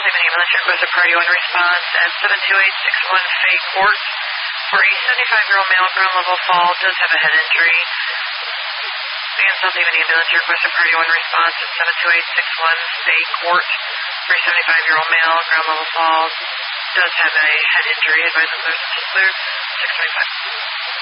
Haven ambulance requested priority 1 response at 72861 Fay Court for a 75-year-old male, ground level fall, does have a head injury. Again, South Haven ambulance requested priority 1 response at 72861 Fay Court for a 75-year-old male, ground level fall, does have a head injury. Advise the clear since cleared. 625.